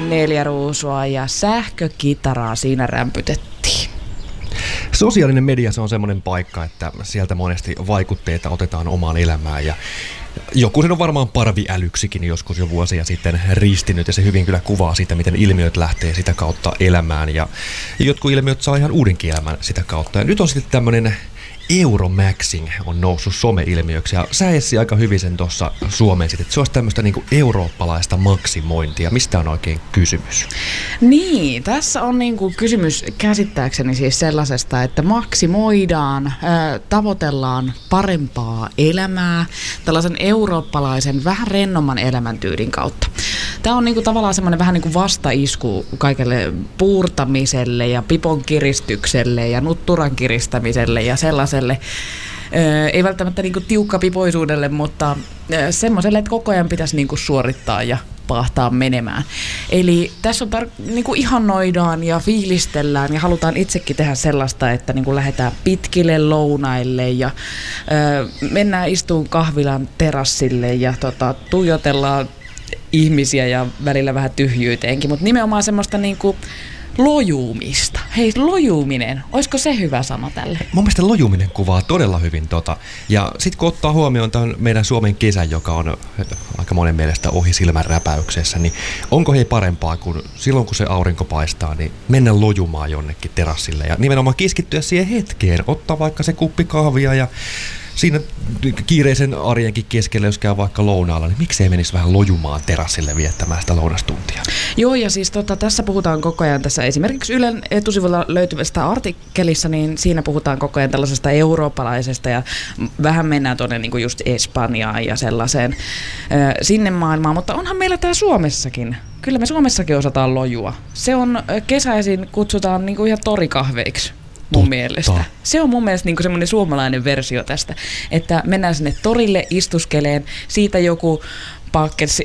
4 ruusua ja sähkökitaraa siinä rämpytettiin. Sosiaalinen media, se on semmoinen paikka, että sieltä monesti vaikutteita otetaan omaan elämään ja joku sen on varmaan parviälyksikin joskus jo vuosia sitten ristinyt ja se hyvin kyllä kuvaa sitä, miten ilmiöt lähtee sitä kautta elämään ja jotkut ilmiöt saa ihan uudenkin elämän sitä kautta. Ja nyt on sitten tämmöinen Euromaxing on noussut some-ilmiöksi ja sä Essi aika hyvin sen tuossa suomensit, että se olisi tämmöistä niinku eurooppalaista maksimointia. Mistä on oikein kysymys? Niin, tässä on niinku kysymys käsittääkseni siis sellaisesta, että maksimoidaan, tavoitellaan parempaa elämää tällaisen eurooppalaisen vähän rennomman elämäntyylin kautta. Tämä on niinku tavallaan semmoinen vähän niinku vastaisku kaikelle puurtamiselle ja pipon kiristykselle ja nutturan kiristämiselle ja sellaiselle. Ei välttämättä niinku tiukkapipoisuudelle, mutta semmoiselle, että koko ajan pitäisi niinku suorittaa ja pahtaa menemään. Eli tässä on niinku ihannoidaan ja fiilistellään ja halutaan itsekin tehdä sellaista, että niinku lähdetään pitkille lounaille ja mennään istuun kahvilan terassille ja tuijotellaan ihmisiä ja välillä vähän tyhjyyteenkin, mutta nimenomaan semmoista niinku lojuumista. Hei, lojuuminen. Olisiko se hyvä sana tälle? Mun mielestä lojuuminen kuvaa todella hyvin Ja sitten kun ottaa huomioon tämän meidän Suomen kesä, joka on aika monen mielestä ohi silmän räpäyksessä, niin onko hei parempaa kuin silloin, kun se aurinko paistaa, niin mennä lojumaan jonnekin terassille ja nimenomaan keskittyä siihen hetkeen, ottaa vaikka se kuppi kahvia ja siinä kiireisen arjenkin keskellä, jos käy vaikka lounaalla, niin miksei menisi vähän lojumaan terassille viettämään sitä lounastuntia? Joo, ja siis tässä puhutaan koko ajan tässä esimerkiksi Ylen etusivulla löytyvästä artikkelissa, niin siinä puhutaan koko ajan tällaisesta eurooppalaisesta ja vähän mennään tuonne niin kuin just Espanjaan ja sellaiseen sinne maailmaan, mutta onhan meillä tää Suomessakin. Kyllä me Suomessakin osataan lojua. Se on kesäisin kutsutaan niin kuin ihan torikahveiksi. Mun mielestä. Se on mun mielestä niinku semmoinen suomalainen versio tästä, että mennään sinne torille istuskeleen, siitä joku pakkesi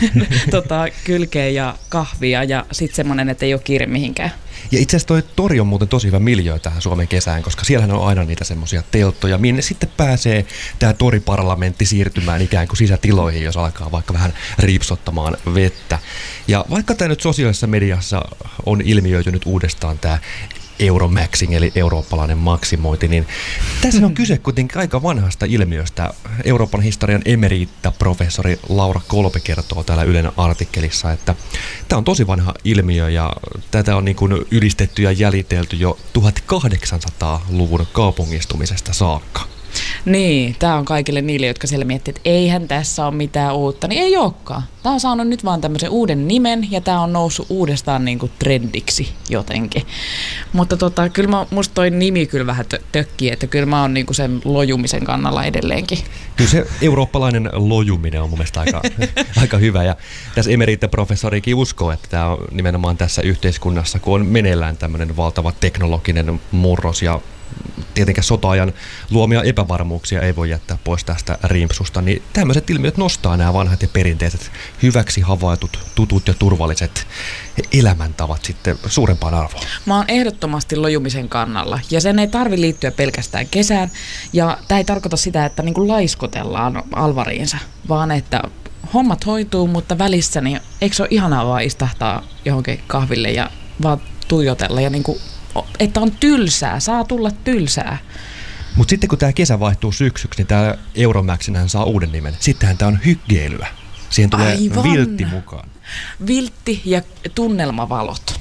kylkeen ja kahvia ja sitten semmoinen, että ei ole kiire mihinkään. Ja itse asiassa toi tori on muuten tosi hyvä miljöö tähän Suomen kesään, koska siellähän on aina niitä semmoisia telttoja, minne sitten pääsee tämä toriparlamentti siirtymään ikään kuin sisätiloihin, jos alkaa vaikka vähän riipsottamaan vettä. Ja vaikka tämä nyt sosiaalisessa mediassa on ilmiöitynyt uudestaan tämä Euromaxing eli eurooppalainen maksimointi, niin tässä on kyse kuitenkin aika vanhasta ilmiöstä. Euroopan historian emerita-professori Laura Kolbe kertoo täällä Ylen artikkelissa, että tämä on tosi vanha ilmiö ja tätä on niin kuin ylistetty ja jäljitelty jo 1800-luvun kaupungistumisesta saakka. Niin, tämä on kaikille niille, jotka siellä miettii, että eihän tässä ole mitään uutta, niin ei olekaan. Tämä on saanut nyt vaan tämmöisen uuden nimen ja tämä on noussut uudestaan niin kuin trendiksi jotenkin. Mutta kyllä musta toi nimi kyllä vähän tökkii, että kyllä mä oon niin kuin sen lojumisen kannalla edelleenkin. Kyllä se eurooppalainen lojuminen on mun mielestä aika hyvä ja tässä emerita-professorikin uskoo, että tämä on nimenomaan tässä yhteiskunnassa, kun on meneillään tämmöinen valtava teknologinen murros ja tietenkään sota-ajan luomia epävarmuuksia ei voi jättää pois tästä rimpsusta, niin tämmöiset ilmiöt nostaa nämä vanhat ja perinteiset hyväksi havaitut, tutut ja turvalliset elämäntavat sitten suurempaan arvoon. Mä oon ehdottomasti lojumisen kannalla ja sen ei tarvitse liittyä pelkästään kesään ja tämä ei tarkoita sitä, että niin kuin laiskotellaan alvariinsa, vaan että hommat hoituu, mutta välissä niin eikö se ole ihanaa vaan istahtaa johonkin kahville ja vaan tuijotella ja niin kuin että on tylsää, saa tulla tylsää. Mutta sitten kun tämä kesä vaihtuu syksyksi, niin tämä Euromaxinhän saa uuden nimen. Sittenhän tämä on hyggeilyä. Siihen tulee viltti mukaan. Viltti ja tunnelmavalot.